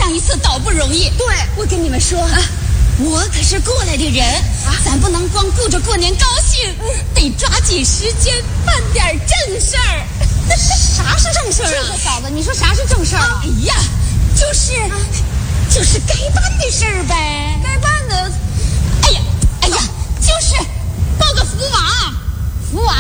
上一次倒不容易。 对， 我跟你们说，我可是过来的人，咱不能光顾着过年高兴，得抓紧时间办点正事儿。 啥是正事儿啊？ 这个嫂子，你说啥是正事儿啊？哎呀，就是该办的事儿呗。 该办的， 哎呀，就是抱个福娃。 福娃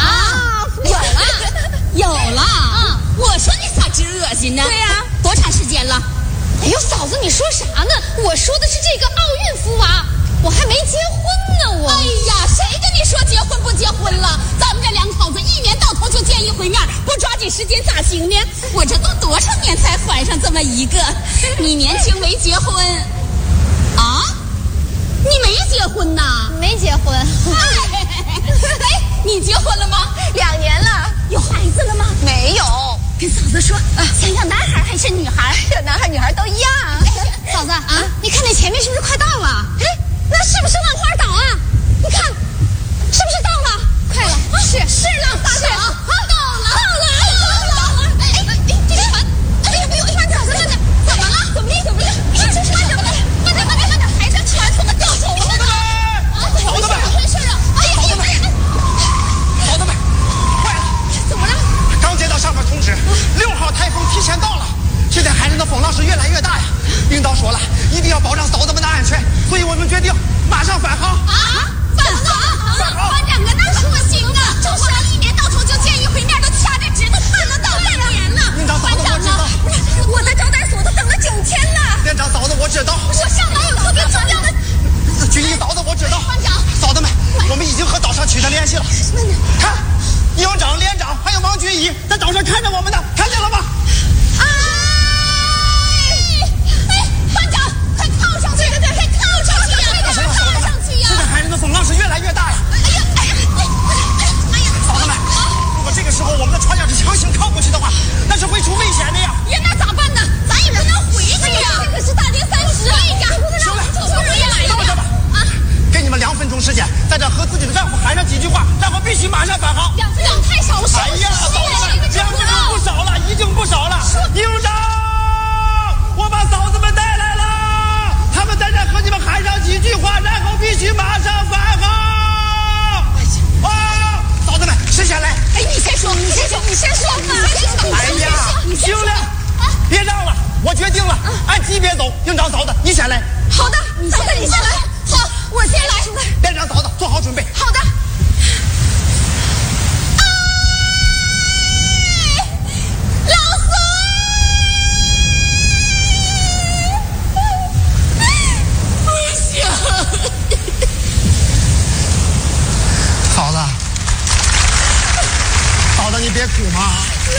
有了。我说你咋直恶心呢？ 对呀， 多长时间了？ 哎呦，嫂子，你说啥呢？我说的是这个奥运福娃，我还没结婚呢，我。 哎呀，谁跟你说结婚不结婚了？咱们这两口子一年到头就见一回面，不抓紧时间咋行呢？我这都多少年才怀上这么一个，你年轻没结婚啊？你没结婚呐？ 没结婚。 哎，你结婚了吗 ？2年了。 有孩子了吗？ 没有。 跟嫂子说，想要男孩还是女孩？ 男孩女孩都一样。 嫂子你看那前面是不是快到了？ 哎，那是不是万花岛啊？你看，是不是到了？ 快了，是了，大嫂，到了。哎，这个船，哎呦，慢点，慢点，怎么了？怎么了？慢点，还是船怎么掉走了呢？ 嫂子们， 怎么回事啊？哎呀， 嫂子们，坏了！ 怎么了？ 刚接到上面通知，6号台风提前到了。现在海上的风浪是越来越大呀。领导说了，一定要保障嫂子们的安全，所以我们决定马上返航。 返航！团长啊，那可不行啊！我们一年到头就见一回面，都掐着指头盼了大半年了。 连长嫂子，我知道。 我在招待所都等了9天了。 连长嫂子，我知道。 我上岛有特别重要的。 军医嫂子，我知道。 团长， 嫂子们，我们已经和岛上取得联系了。看，营长、连长还有王军医在岛上看着我们呢，看见了吗？ 团长，快靠上去！对，快靠上去呀！靠上去呀！ 现在海上的风浪是越来越大呀。嫂子们，如果这个时候我们的船要是强行靠过去的话，那是会出危险的呀。 那咋办呢？咱也不能回去呀。这可是大年30。 行了，这么着吧，给你们2分钟时间，在这和自己的丈夫喊上几句话，然后必须马上返航。 2分钟太少了。 哎呀，嫂子们，2分钟不少了，已经不少了。营长，我把嫂子们带来了，他们在这和你们喊上几句话，然后必须马上返航。嫂子们，谁先来？ 哎，你先说嘛。 哎呀，行了，别让了，我决定了，按级别走。营长嫂子，你先来。 好的，嫂子你先来。好，我先来。 连长嫂子，做好准备。 好的。老孙，不行。 嫂子，你别哭嘛。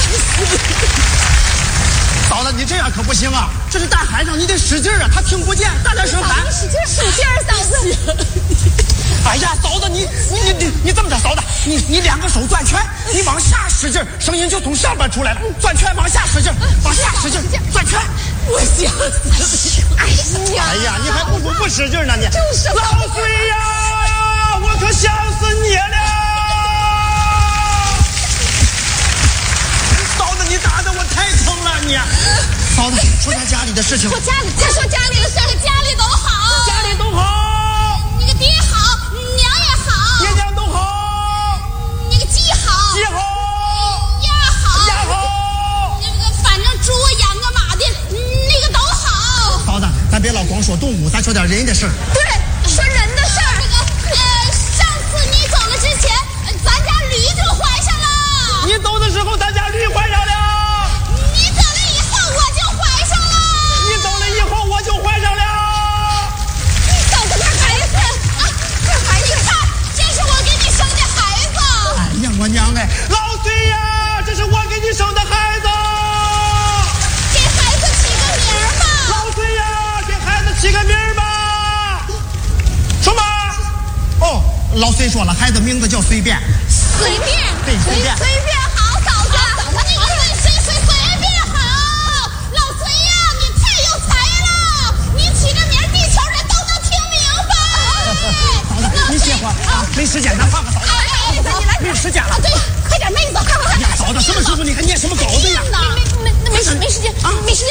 嫂子，你这样可不行啊！这是大海上，你得使劲啊，他听不见，大点声喊。 使劲，嫂子。 哎呀，嫂子，你这么着，嫂子，你2个手攥拳，你往下使劲，声音就从上边出来了。攥拳往下使劲，往下使劲，攥拳。 我想死。 哎呀，你还不如不使劲呢，你。 就是老隋呀，我可想死你了。嫂子，你打得我太疼了，你。嫂子，说下家里的事情。 说家里，再说家里的事，家里都好， 家里都好。 那个爹好，娘也好， 爹娘都好。 那个鸡好， 鸡好， 鸭好， 鸭好。 那个反正猪养个马的，那个都好。 嫂子，咱别老光说动物，咱说点人的事儿。 对，说人的事儿。上次你走了之前，咱家驴就怀上了。 你走的时候，咱家驴怀上了。 你走了以后，我就怀上了。 你走了以后，我就怀上了。 嫂子，看孩子啊，看孩子，你看，这是我给你生的孩子。 哎呀，我娘哎，老隋呀，这是我给你生的孩子。 给孩子起个名儿吧。 老隋呀，给孩子起个名儿吧。什么？哦，老隋说了，孩子名字叫随便。 随便， 对，随便。 随便好，嫂子，那个随便好。老隋呀，你太有才了，你起个名，地球人都能听明白。 嫂子，你歇会儿啊，没时间，咱换个嫂子。 你来， 没时间了。 对，快点，妹子，快！ 呀，嫂子，什么时候你还念什么稿子呀？ 没时间啊，没时间。